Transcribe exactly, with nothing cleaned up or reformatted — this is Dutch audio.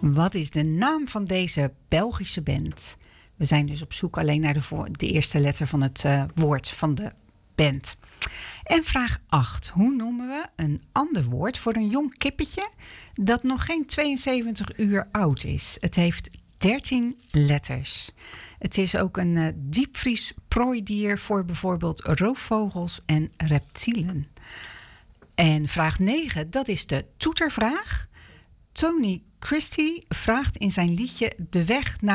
Wat is de naam van deze Belgische band? We zijn dus op zoek alleen naar de, voor, de eerste letter van het uh, woord van de band. En vraag acht. Hoe noemen we een ander woord voor een jong kippetje dat nog geen tweeënzeventig uur oud is? Het heeft dertien letters. Het is ook een uh, diepvries prooidier voor bijvoorbeeld roofvogels en reptielen. En vraag negen, dat is de toetervraag. Tony Christie vraagt in zijn liedje De weg naar